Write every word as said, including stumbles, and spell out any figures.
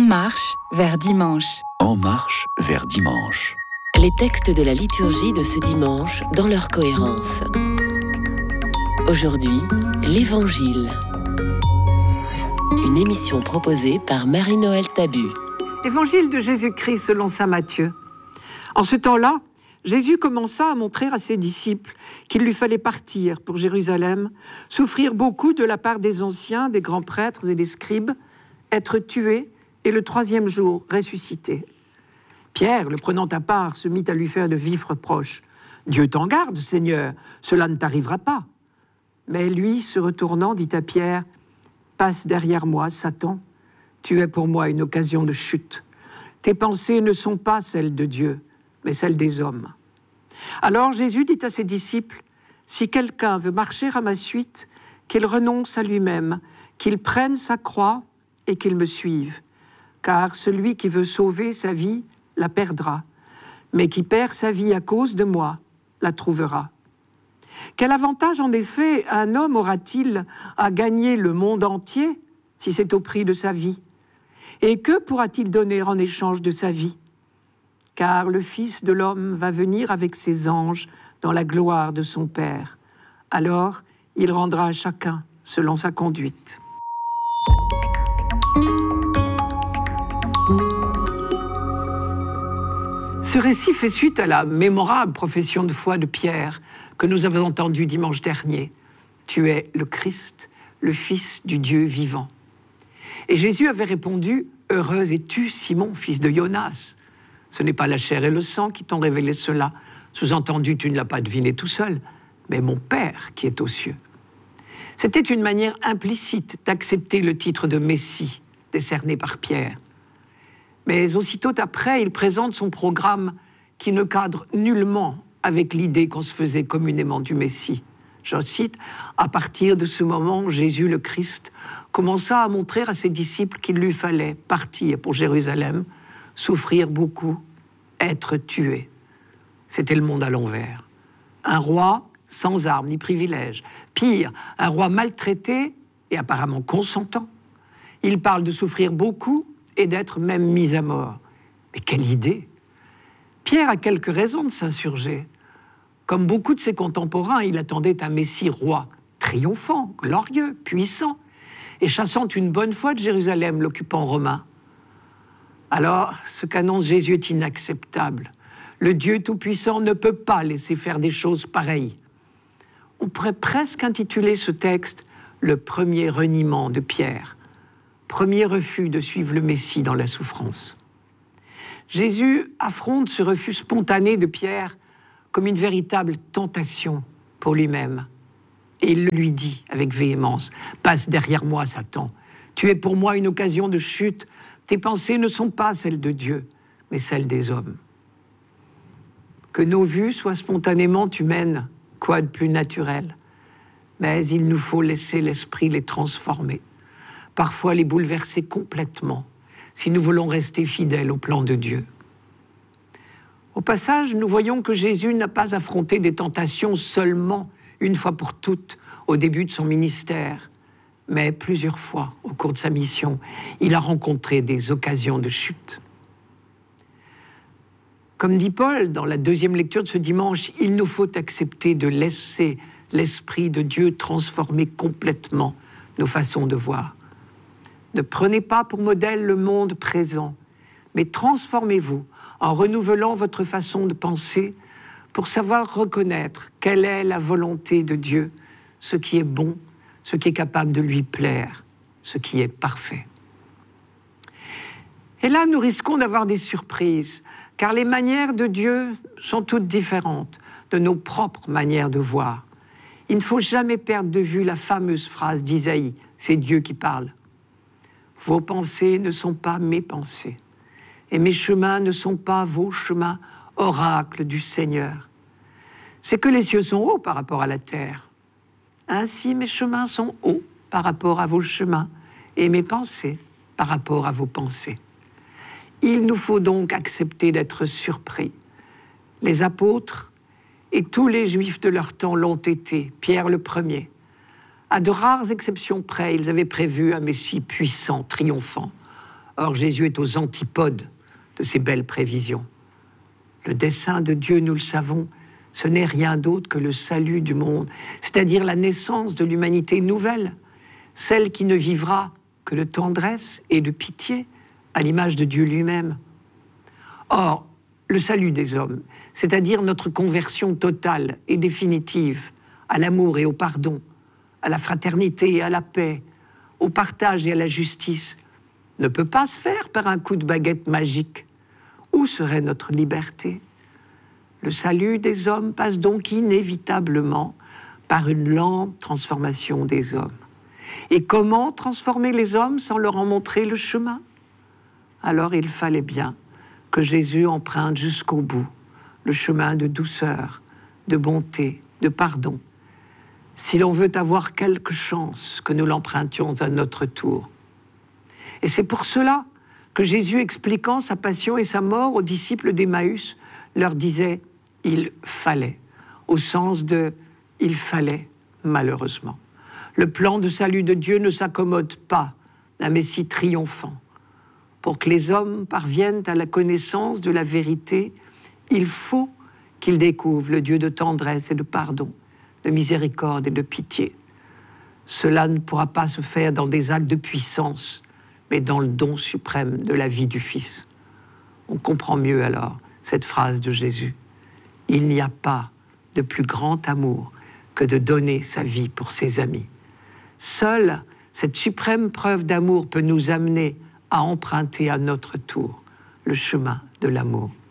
marche vers dimanche. En marche vers dimanche. Les textes de la liturgie de ce dimanche dans leur cohérence. Aujourd'hui, l'Évangile. Une émission proposée par Marie-Noël Tabu. Évangile de Jésus-Christ selon saint Matthieu. En ce temps-là, Jésus commença à montrer à ses disciples qu'il lui fallait partir pour Jérusalem, souffrir beaucoup de la part des anciens, des grands prêtres et des scribes, être tué et le troisième jour ressuscité. Pierre, le prenant à part, se mit à lui faire de vifs reproches. « Dieu t'en garde, Seigneur, cela ne t'arrivera pas. » Mais lui, se retournant, dit à Pierre, « Passe derrière moi, Satan, tu es pour moi une occasion de chute. Tes pensées ne sont pas celles de Dieu, mais celles des hommes. » Alors Jésus dit à ses disciples, « Si quelqu'un veut marcher à ma suite, qu'il renonce à lui-même, qu'il prenne sa croix et qu'il me suive. Car celui qui veut sauver sa vie la perdra, mais qui perd sa vie à cause de moi la trouvera. Quel avantage en effet un homme aura-t-il à gagner le monde entier si c'est au prix de sa vie? Et que pourra-t-il donner en échange de sa vie? Car le Fils de l'homme va venir avec ses anges dans la gloire de son Père. Alors, il rendra à chacun selon sa conduite. » Ce récit fait suite à la mémorable profession de foi de Pierre que nous avons entendue dimanche dernier. « Tu es le Christ, le Fils du Dieu vivant. » Et Jésus avait répondu « Heureux es-tu, Simon, fils de Jonas. Ce n'est pas la chair et le sang qui t'ont révélé cela. Sous-entendu, tu ne l'as pas deviné tout seul, mais mon Père qui est aux cieux. » C'était une manière implicite d'accepter le titre de Messie décerné par Pierre. Mais aussitôt après, il présente son programme qui ne cadre nullement avec l'idée qu'on se faisait communément du Messie. Je cite, « À partir de ce moment, Jésus le Christ commença à montrer à ses disciples qu'il lui fallait partir pour Jérusalem, souffrir beaucoup, être tué. » C'était le monde à l'envers. Un roi sans armes ni privilèges. Pire, un roi maltraité et apparemment consentant. Il parle de souffrir beaucoup et d'être même mis à mort. Mais quelle idée! Pierre a quelques raisons de s'insurger. Comme beaucoup de ses contemporains, il attendait un Messie roi, triomphant, glorieux, puissant, et chassant une bonne fois de Jérusalem l'occupant romain. Alors, ce qu'annonce Jésus est inacceptable. Le Dieu Tout-Puissant ne peut pas laisser faire des choses pareilles. On pourrait presque intituler ce texte « Le premier reniement de Pierre », premier refus de suivre le Messie dans la souffrance. Jésus affronte ce refus spontané de Pierre comme une véritable tentation pour lui-même. Et il le lui dit avec véhémence, « Passe derrière moi, Satan. Tu es pour moi une occasion de chute. Tes pensées ne sont pas celles de Dieu, mais celles des hommes. » Que nos vues soient spontanément humaines, quoi de plus naturel? Mais il nous faut laisser l'esprit les transformer, parfois les bouleverser complètement, si nous voulons rester fidèles au plan de Dieu. Au passage, nous voyons que Jésus n'a pas affronté des tentations seulement une fois pour toutes au début de son ministère, mais plusieurs fois au cours de sa mission, il a rencontré des occasions de chute. Comme dit Paul dans la deuxième lecture de ce dimanche, il nous faut accepter de laisser l'Esprit de Dieu transformer complètement nos façons de voir. Ne prenez pas pour modèle le monde présent, mais transformez-vous en renouvelant votre façon de penser pour savoir reconnaître quelle est la volonté de Dieu, ce qui est bon, ce qui est capable de lui plaire, ce qui est parfait. Et là, nous risquons d'avoir des surprises, car les manières de Dieu sont toutes différentes de nos propres manières de voir. Il ne faut jamais perdre de vue la fameuse phrase d'Isaïe, c'est Dieu qui parle. « Vos pensées ne sont pas mes pensées, et mes chemins ne sont pas vos chemins, oracle du Seigneur. C'est que les cieux sont hauts par rapport à la terre. Ainsi mes chemins sont hauts par rapport à vos chemins, et mes pensées par rapport à vos pensées. » Il nous faut donc accepter d'être surpris. Les apôtres et tous les Juifs de leur temps l'ont été, Pierre le premier. À de rares exceptions près, ils avaient prévu un Messie puissant, triomphant. Or, Jésus est aux antipodes de ces belles prévisions. Le dessein de Dieu, nous le savons, ce n'est rien d'autre que le salut du monde, c'est-à-dire la naissance de l'humanité nouvelle, celle qui ne vivra que de tendresse et de pitié, à l'image de Dieu lui-même. Or, le salut des hommes, c'est-à-dire notre conversion totale et définitive à l'amour et au pardon, à la fraternité et à la paix, au partage et à la justice, ne peut pas se faire par un coup de baguette magique. Où serait notre liberté ? Le salut des hommes passe donc inévitablement par une lente transformation des hommes. Et comment transformer les hommes sans leur en montrer le chemin ? Alors il fallait bien que Jésus emprunte jusqu'au bout le chemin de douceur, de bonté, de pardon, si l'on veut avoir quelque chance que nous l'empruntions à notre tour. Et c'est pour cela que Jésus, expliquant sa passion et sa mort aux disciples d'Emmaüs, leur disait « il fallait », au sens de « il fallait malheureusement ». Le plan de salut de Dieu ne s'accommode pas d'un Messie triomphant. Pour que les hommes parviennent à la connaissance de la vérité, il faut qu'ils découvrent le Dieu de tendresse et de pardon, de miséricorde et de pitié. Cela ne pourra pas se faire dans des actes de puissance, mais dans le don suprême de la vie du Fils. On comprend mieux alors cette phrase de Jésus. Il n'y a pas de plus grand amour que de donner sa vie pour ses amis. Seule cette suprême preuve d'amour peut nous amener à emprunter à notre tour le chemin de l'amour.